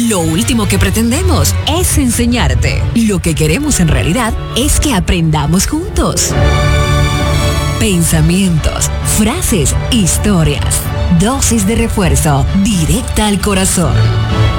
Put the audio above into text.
Lo último que pretendemos es enseñarte. Lo que queremos en realidad es que aprendamos juntos. Pensamientos, frases, historias. Dosis de refuerzo, directa al corazón.